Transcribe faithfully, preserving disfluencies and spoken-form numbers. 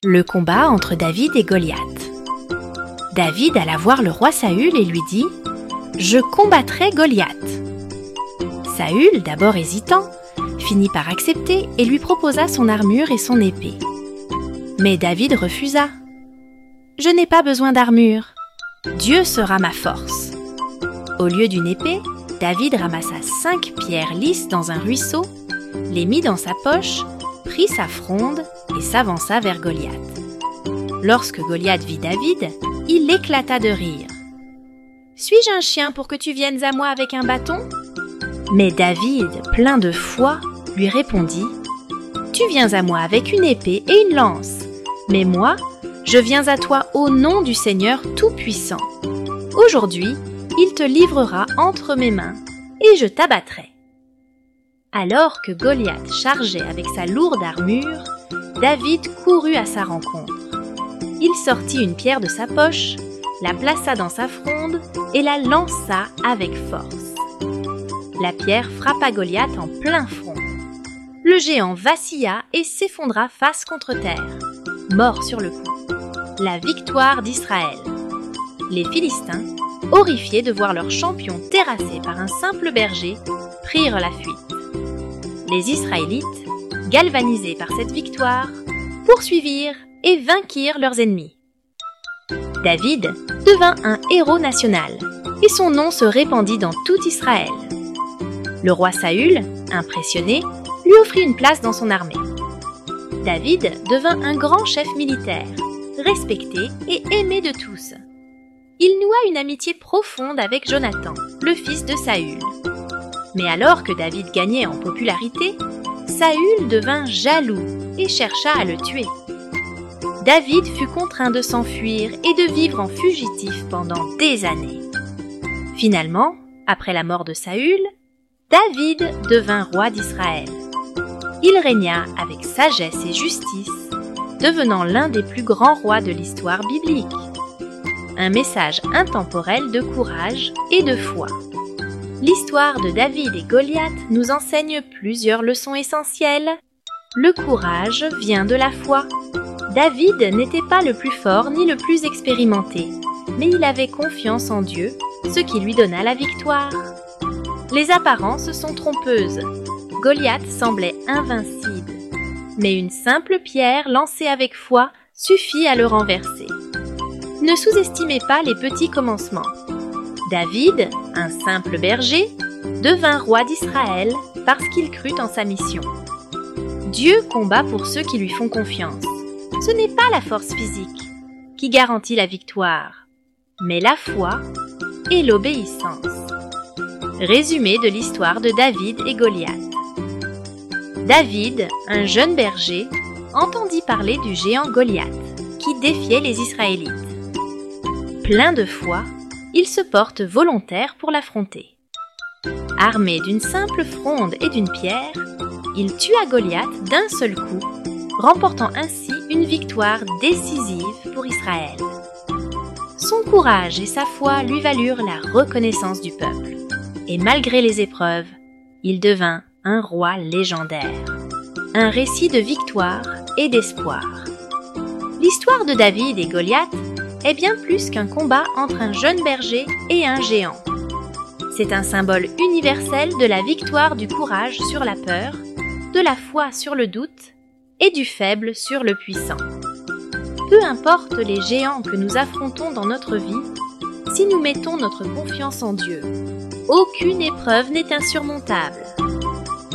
Le combat entre David et Goliath. David alla voir le roi Saül et lui dit « Je combattrai Goliath ». Saül, d'abord hésitant, finit par accepter et lui proposa son armure et son épée. Mais David refusa. « Je n'ai pas besoin d'armure. Dieu sera ma force. » Au lieu d'une épée, David ramassa cinq pierres lisses dans un ruisseau, les mit dans sa poche, prit sa fronde et s'avança vers Goliath. Lorsque Goliath vit David, il éclata de rire. « Suis-je un chien pour que tu viennes à moi avec un bâton ?» Mais David, plein de foi, lui répondit « Tu viens à moi avec une épée et une lance, mais moi, je viens à toi au nom du Seigneur Tout-Puissant. Aujourd'hui, il te livrera entre mes mains, et je t'abattrai. » Alors que Goliath chargeait avec sa lourde armure, David courut à sa rencontre. Il sortit une pierre de sa poche, la plaça dans sa fronde et la lança avec force. La pierre frappa Goliath en plein front. Le géant vacilla et s'effondra face contre terre, mort sur le coup. La victoire d'Israël. Les Philistins, horrifiés de voir leur champion terrassé par un simple berger, prirent la fuite. Les Israélites, galvanisés par cette victoire, poursuivirent et vainquirent leurs ennemis. David devint un héros national et son nom se répandit dans tout Israël. Le roi Saül, impressionné, lui offrit une place dans son armée. David devint un grand chef militaire, respecté et aimé de tous. Il noua une amitié profonde avec Jonathan, le fils de Saül. Mais alors que David gagnait en popularité, Saül devint jaloux et chercha à le tuer. David fut contraint de s'enfuir et de vivre en fugitif pendant des années. Finalement, après la mort de Saül, David devint roi d'Israël. Il régna avec sagesse et justice, devenant l'un des plus grands rois de l'histoire biblique. Un message intemporel de courage et de foi. L'histoire de David et Goliath nous enseigne plusieurs leçons essentielles. Le courage vient de la foi. David n'était pas le plus fort ni le plus expérimenté, mais il avait confiance en Dieu, ce qui lui donna la victoire. Les apparences sont trompeuses. Goliath semblait invincible, mais une simple pierre lancée avec foi suffit à le renverser. Ne sous-estimez pas les petits commencements. David, un simple berger, devint roi d'Israël parce qu'il crut en sa mission. Dieu combat pour ceux qui lui font confiance. Ce n'est pas la force physique qui garantit la victoire, mais la foi et l'obéissance. Résumé de l'histoire de David et Goliath. David, un jeune berger, entendit parler du géant Goliath, qui défiait les Israélites. Plein de foi, il se porte volontaire pour l'affronter. Armé d'une simple fronde et d'une pierre, il tua Goliath d'un seul coup, remportant ainsi une victoire décisive pour Israël. Son courage et sa foi lui valurent la reconnaissance du peuple. Et malgré les épreuves, il devint un roi légendaire. Un récit de victoire et d'espoir. L'histoire de David et Goliath est bien plus qu'un combat entre un jeune berger et un géant. C'est un symbole universel de la victoire du courage sur la peur, de la foi sur le doute et du faible sur le puissant. Peu importe les géants que nous affrontons dans notre vie, si nous mettons notre confiance en Dieu, aucune épreuve n'est insurmontable.